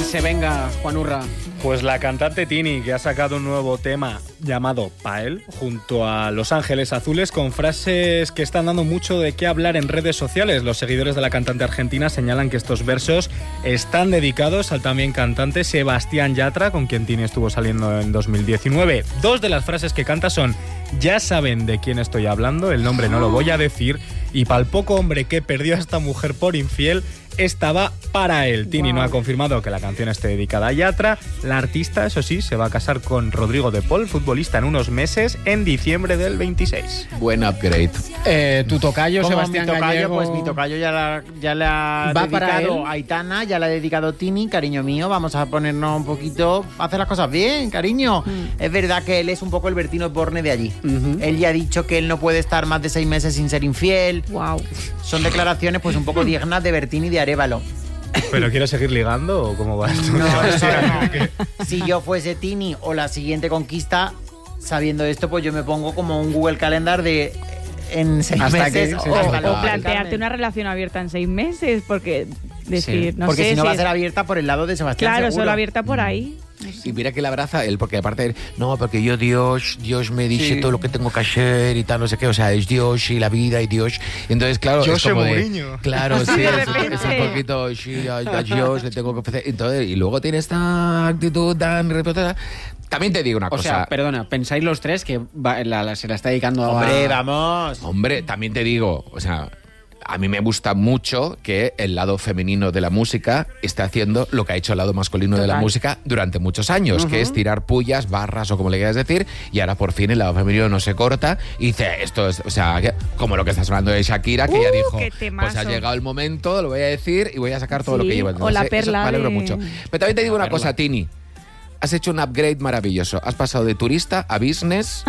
se venga, Juan Urra? Pues la cantante Tini, que ha sacado un nuevo tema llamado Pael, junto a Los Ángeles Azules, con frases que están dando mucho de qué hablar en redes sociales. Los seguidores de la cantante argentina señalan que estos versos están dedicados al también cantante Sebastián Yatra, con quien Tini estuvo saliendo en 2019. Dos de las frases que canta son: ya saben de quién estoy hablando, el nombre no lo voy a decir, y pa'l poco hombre que perdió a esta mujer por infiel, esta va para él. Tini no ha confirmado que la canción esté dedicada a Yatra. La artista, eso sí, se va a casar con Rodrigo de Paul, futbolista, en unos meses, en diciembre del 26. Buen upgrade. Tu tocayo, Sebastián mi tocayo, Gallego. pues mi tocayo ya le ha ¿Va para dedicado él? a Aitana, ya le ha dedicado Tini, cariño mío, vamos a ponernos un poquito, a hacer las cosas bien, cariño. Es verdad que él es un poco el Bertino Borne de allí. Él ya ha dicho que él no puede estar más de 6 meses sin ser infiel. Wow. Son declaraciones pues un poco dignas de Bertini y de Arévalo. ¿Pero quieres seguir ligando o cómo va esto? No. Si yo fuese Tini o la siguiente conquista, sabiendo esto, pues yo me pongo como un Google Calendar de en 6 Hasta meses. que- O plantearte una relación abierta en 6 meses, porque decir, no porque sé si no va a es- ser abierta por el lado de Sebastián. Claro, seguro. solo abierta por ahí. Y mira que la abraza él, porque aparte, no, porque yo Dios me dice todo lo que tengo que hacer y tal, no sé qué, o sea, es Dios y la vida y Dios. Entonces, claro, Yo es soy como Mourinho. claro, Así sí, de es repente. un poquito, sí, a Dios le tengo que ofrecer. Entonces, y luego tiene esta actitud tan repetada. También te digo una O cosa. sea, perdona, ¿pensáis los tres que se la está dedicando a... Hombre, vamos. Hombre, también te digo, o sea, a mí me gusta mucho que el lado femenino de la música esté haciendo lo que ha hecho el lado masculino de la música durante muchos años, que es tirar pullas, barras o como le quieras decir, y ahora por fin el lado femenino no se corta y dice, esto es, o sea, como lo que estás hablando de Shakira, que ya dijo, qué temazo. pues ha llegado el momento, lo voy a decir y voy a sacar todo lo que llevo. O la Entonces, eso perla me alegro de- mucho. Pero también te digo una perla. cosa, Tini. Has hecho un upgrade maravilloso. Has pasado de turista a business,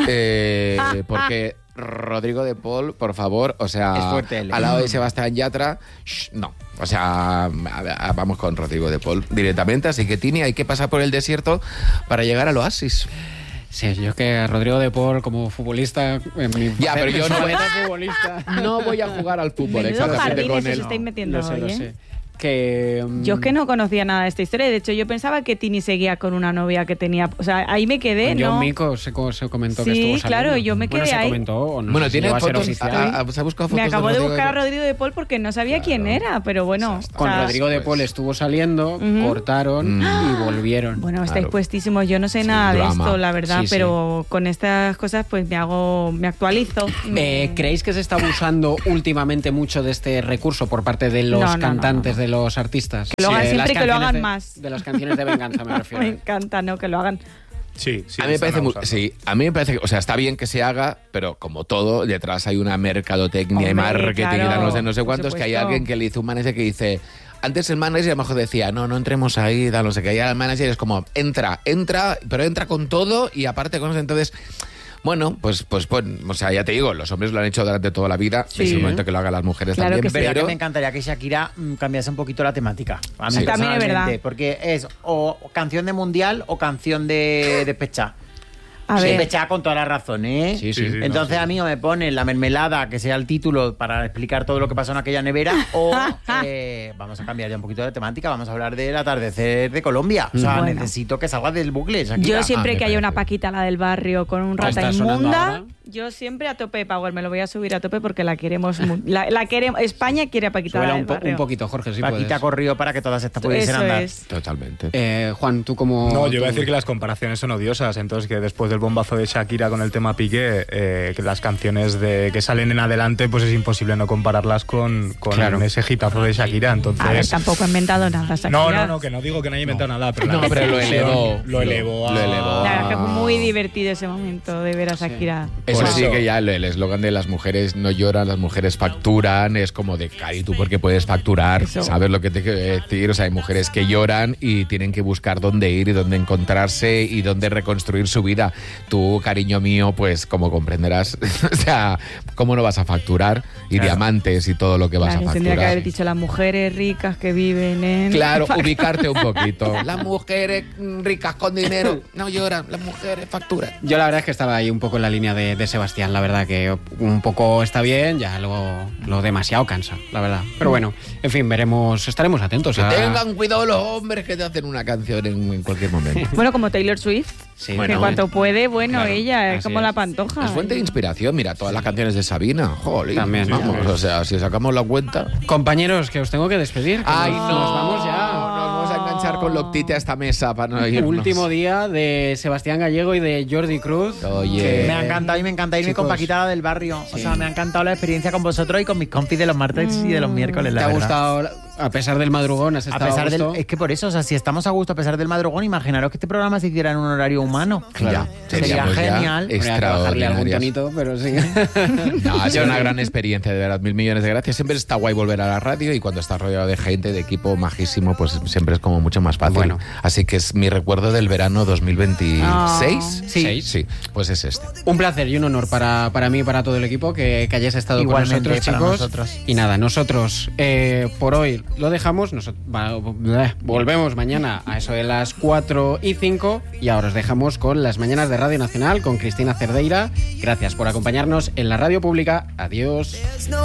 porque Rodrigo de Paul, por favor, o sea, Es fuerte él, ¿eh? al lado de Sebastián Yatra, no. O sea, vamos con Rodrigo de Paul directamente. Así que, Tini, hay que pasar por el desierto para llegar al oasis. Sí, yo que Rodrigo de Paul como futbolista... Ya, pero yo no voy futbolista. No voy a jugar al fútbol, Menudo exactamente jardín con eso se él. estáis metiendo Lo sé, hoy, lo ¿eh? sé. Que... Yo es que no conocía nada de esta historia. De hecho, yo pensaba que Tini seguía con una novia que tenía... O sea, ahí me quedé, Con John ¿no? Mico se comentó que Sí, estuvo saliendo. claro, yo me Bueno, quedé se ahí. comentó, o no Bueno, sé si tiene llegó a ser fotos. oficial. ¿Se ha buscado fotos Me acabo de Rodrigo buscar a Paul? Rodrigo de Paul porque no sabía quién era, pero bueno. Con o sea, Rodrigo de Paul estuvo saliendo, cortaron y volvieron. Bueno, estáis Claro. puestísimos. Yo no sé nada de drama. esto, la verdad, Sí, sí. pero con estas cosas pues me actualizo. ¿Creéis que se está abusando últimamente mucho de este recurso por parte de los No, no, cantantes, no. de los artistas? Que lo hagan De las siempre y que lo canciones hagan de- más. De las canciones de venganza, me refiero. Me encanta, ¿no? Que lo hagan. Sí, sí. A mí me están parece abusando. sí, a mí me parece que, o sea, está bien que se haga, pero como todo, detrás hay una mercadotecnia y Hombre, marketing y claro, tal, no sé por cuántos, que hay supuesto. alguien que le hizo un manager que dice, antes el manager a lo mejor decía, no entremos ahí, tal, no sé qué, y ahora el manager es como, entra, pero entra con todo y aparte con eso, entonces... Bueno, pues, o sea, ya te digo, los hombres lo han hecho durante toda la vida, Sí. es el momento que lo hagan las mujeres Claro también, que sí. Es verdad pero... que me encantaría que Shakira cambiase un poquito la temática. A mí Sí. También es personalmente, verdad. Porque es o canción de mundial o canción de despechá. A ver. Despechá con toda la razón, ¿eh? Sí, Sí, sí. Entonces a mí o me ponen la mermelada, que sea el título para explicar todo lo que pasó en aquella nevera, o vamos a cambiar ya un poquito de temática, vamos a hablar del atardecer de Colombia. O sea, Bueno. necesito que salga del bucle, Shakira. Yo siempre me que haya una parece. Paquita, la del barrio, con un rata está sonando inmunda, ahora. yo siempre a tope de Power. Me lo voy a subir a tope porque la queremos. La queremos. España quiere a Paquita, la Súbela del barrio. un poquito, Jorge, si Paquita puedes. corrió para que todas estas pudiesen Eso andar. es. Totalmente. Juan, tú como... No, yo iba a tú- decir que las comparaciones son odiosas, entonces que después del bombazo de Shakira con el tema Piqué, que las canciones que salen en adelante, pues es imposible no compararlas con Claro. ese hitazo de Shakira, entonces... A ver, tampoco he inventado nada, Shakira. No, que no digo que no haya inventado nada, pero No, pero lo elevó. Lo elevó. Lo elevó. La verdad es que fue muy divertido ese momento de ver a Shakira. Eso Por sí eso. que ya el eslogan de las mujeres no lloran, las mujeres facturan, es como de, Cari, ¿tú por qué puedes facturar? Eso. ¿Sabes lo que te quiero decir? O sea, hay mujeres que lloran y tienen que buscar dónde ir y dónde encontrarse y dónde reconstruir su vida. Tú, cariño mío, pues como comprenderás, o sea, ¿cómo no vas a facturar? Y Claro. diamantes y todo lo que vas Claro, a tendría que haber facturar. dicho las mujeres ricas que viven en... Claro, ubicarte un poquito. Las mujeres ricas con dinero no lloran, las mujeres facturan. Yo la verdad es que estaba ahí un poco en la línea de Sebastián, la verdad, que un poco está bien, ya lo demasiado cansa, la verdad. Pero bueno, en fin, veremos, estaremos atentos. Que tengan cuidado los hombres que te hacen una canción en cualquier momento. Bueno, como Taylor Swift, Sí, que bueno, cuanto puede, bueno, claro, ella es así como es. la Pantoja. Es fuente de inspiración, mira, todas las canciones de Sabina. Jolín, También, vamos, ya. o sea, si sacamos la cuenta. Compañeros, que os tengo que despedir. Que Ay, nos no, vamos ya. nos vamos a enganchar con Loctite a esta mesa para no irnos. Último día de Sebastián Gallego y de Jordi Cruz. Oye. Me ha encantado y me encanta irme chicos, con Paquita la del barrio. O sí. sea, me ha encantado la experiencia con vosotros y con mis compis de los martes y de los miércoles, ¿Te la ha verdad. gustado, a pesar del madrugón, has A estado pesar gusto? es que por eso, o sea, si estamos a gusto a pesar del madrugón, imaginaros que este programa se hiciera en un horario humano. Ya, Sería seríamos ya genial. Habría que bajarle algún extraordinarias. tonito, pero sí. No, ha sido una gran experiencia, de verdad. 1000 millones de gracias. Siempre está guay volver a la radio y cuando estás rodeado de gente, de equipo majísimo, pues siempre es como mucho más fácil. Bueno. Así que es mi recuerdo del verano 2026. Sí. Sí, pues es este. Un placer y un honor para mí y para todo el equipo que hayáis estado Igualmente, con nosotros, para chicos. nosotros. Y nada, nosotros por hoy lo dejamos. Volvemos mañana a eso de las 4:05 y ahora os dejamos con las mañanas de Radio Nacional con Cristina Cerdeira. Gracias por acompañarnos en la radio pública. Adiós.